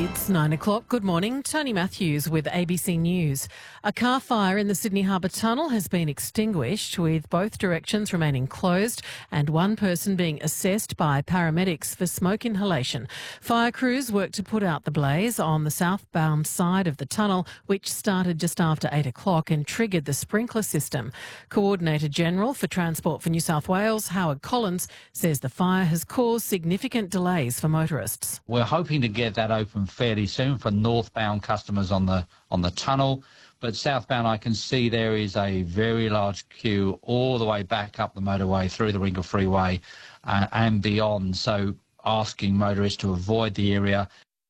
It's 9 o'clock. Good morning. Tony Matthews with ABC News. A car fire in the Sydney Harbour Tunnel has been extinguished, with both directions remaining closed and one person being assessed by paramedics for smoke inhalation. Fire crews worked to put out the blaze on the southbound side of the tunnel, which started just after 8 o'clock and triggered the sprinkler system. Coordinator General for Transport for New South Wales, Howard Collins, says the fire has caused significant delays for motorists. We're hoping to get that open fairly soon for northbound customers on the tunnel, but southbound I can see there is a very large queue all the way back up the motorway through the Ringle Freeway and beyond, so asking motorists to avoid the area.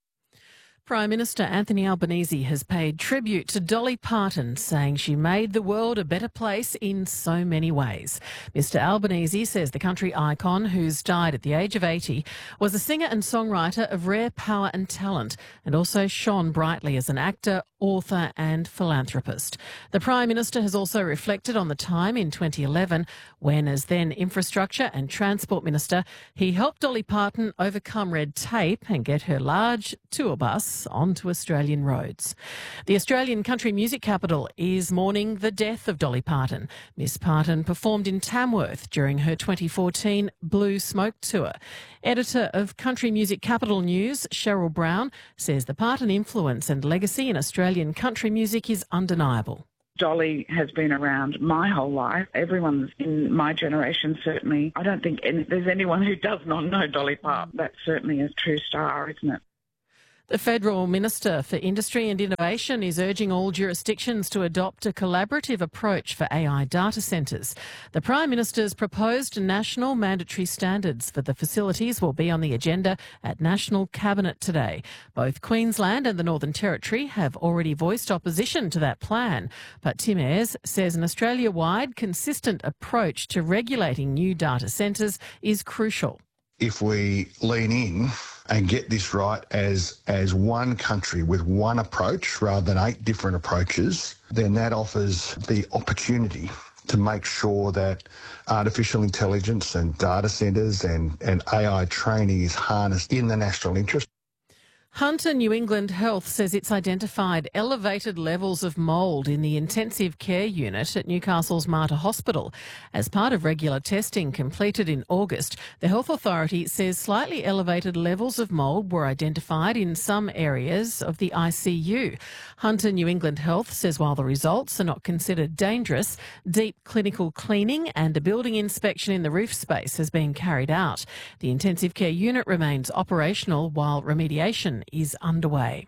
Prime Minister Anthony Albanese has paid tribute to Dolly Parton, saying she made the world a better place in so many ways. Mr Albanese says the country icon, who's died at the age of 80, was a singer and songwriter of rare power and talent, and also shone brightly as an actor, author and philanthropist. The Prime Minister has also reflected on the time in 2011 when, as then Infrastructure and Transport Minister, he helped Dolly Parton overcome red tape and get her large tour bus onto Australian roads. The Australian country music capital is mourning the death of Dolly Parton. Miss Parton performed in Tamworth during her 2014 Blue Smoke tour. Editor of Country Music Capital News, Cheryl Brown, says the Parton influence and legacy in Australian country music is undeniable. Dolly has been around my whole life. Everyone's in my generation, certainly. I don't think there's anyone who does not know Dolly Parton. That's certainly a true star, isn't it? The Federal Minister for Industry and Innovation is urging all jurisdictions to adopt a collaborative approach for AI data centres. The Prime Minister's proposed national mandatory standards for the facilities will be on the agenda at National Cabinet today. Both Queensland and the Northern Territory have already voiced opposition to that plan, but Tim Ayres says an Australia-wide consistent approach to regulating new data centres is crucial. If we lean in and get this right as one country with one approach rather than 8 different approaches, then that offers the opportunity to make sure that artificial intelligence and data centres and AI training is harnessed in the national interest. Hunter New England Health says it's identified elevated levels of mould in the intensive care unit at Newcastle's Mater Hospital. As part of regular testing completed in August, the health authority says slightly elevated levels of mould were identified in some areas of the ICU. Hunter New England Health says while the results are not considered dangerous, deep clinical cleaning and a building inspection in the roof space has been carried out. The intensive care unit remains operational while remediation is underway.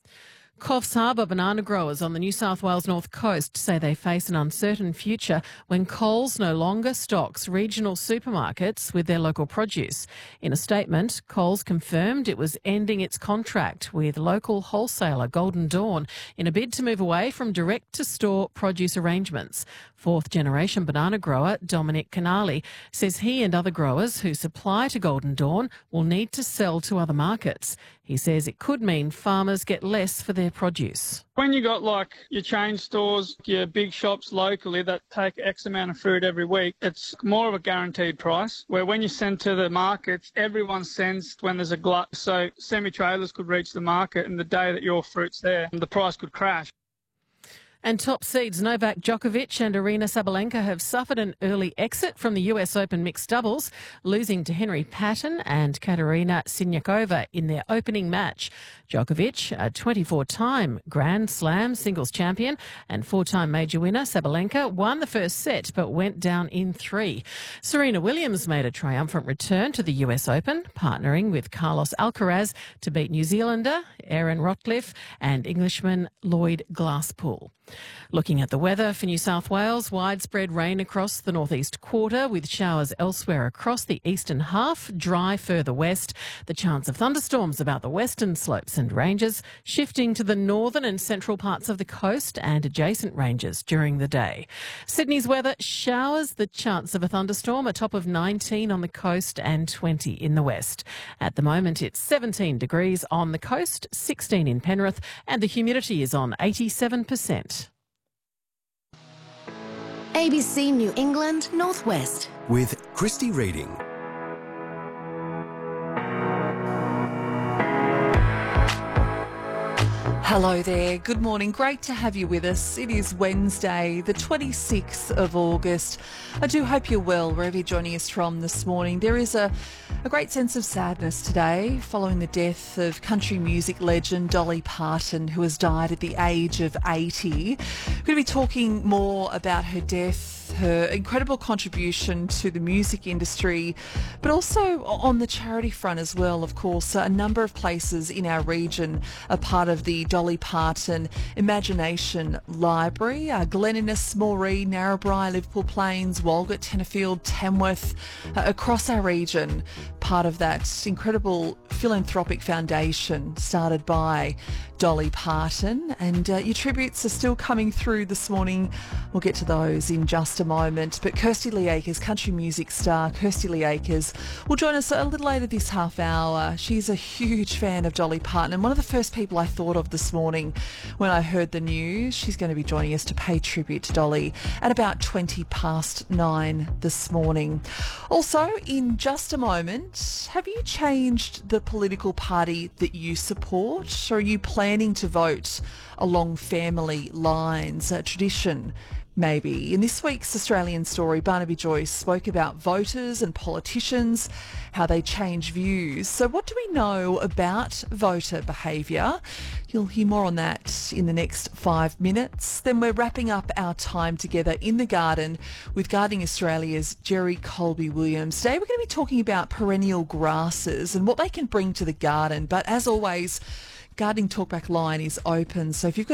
Coffs Harbour banana growers on the New South Wales North Coast say they face an uncertain future when Coles no longer stocks regional supermarkets with their local produce. In a statement, Coles confirmed it was ending its contract with local wholesaler Golden Dawn in a bid to move away from direct-to-store produce arrangements. Fourth-generation banana grower Dominic Canali says he and other growers who supply to Golden Dawn will need to sell to other markets. He says it could mean farmers get less for their produce. When you got like your chain stores, your big shops locally that take X amount of fruit every week, it's more of a guaranteed price, where when you send to the markets, everyone sends when there's a glut. So semi-trailers could reach the market and the day that your fruit's there, the price could crash. And top seeds Novak Djokovic and Aryna Sabalenka have suffered an early exit from the US Open mixed doubles, losing to Henry Patton and Katerina Siniakova in their opening match. Djokovic, a 24-time Grand Slam singles champion and 4-time major winner, Sabalenka won the first set but went down in 3. Serena Williams made a triumphant return to the US Open, partnering with Carlos Alcaraz to beat New Zealander Aaron Rotcliffe and Englishman Lloyd Glasspool. Looking at the weather for New South Wales, widespread rain across the northeast quarter with showers elsewhere across the eastern half, dry further west. The chance of thunderstorms about the western slopes and ranges, shifting to the northern and central parts of the coast and adjacent ranges during the day. Sydney's weather, showers, the chance of a thunderstorm, a top of 19 on the coast and 20 in the west. At the moment it's 17 degrees on the coast, 16 in Penrith, and the humidity is on 87%. ABC New England Northwest with Christy Reading. Hello there. Good morning. Great to have you with us. It is Wednesday, the 26th of August. I do hope you're well wherever you're joining us from this morning. There is a great sense of sadness today following the death of country music legend Dolly Parton, who has died at the age of 80. We're going to be talking more about her death, her incredible contribution to the music industry, but also on the charity front as well. Of course, a number of places in our region are part of the Dolly Parton Imagination Library. Glen Innes, Moree, Narrabri, Liverpool Plains, Walgett, Tenterfield, Tamworth, across our region, part of that incredible philanthropic foundation started by Dolly Parton. And your tributes are still coming through this morning. We'll get to those in just a moment. But Kirsty Lee Achars, country music star Kirsty Lee Achars, will join us a little later this half hour. She's a huge fan of Dolly Parton and one of the first people I thought of this morning when I heard the news. She's going to be joining us to pay tribute to Dolly at about 9:20 this morning. Also, in just a moment, have you changed the political party that you support, or are you planning to vote along family lines, a tradition maybe? In this week's Australian Story, Barnaby Joyce spoke about voters and politicians, how they change views. So what do we know about voter behaviour? You'll hear more on that in the next 5 minutes. Then we're wrapping up our time together in the garden with Gardening Australia's Jerry Colby-Williams. Today we're going to be talking about perennial grasses and what they can bring to the garden. But as always, Gardening Talkback line is open, so if you've got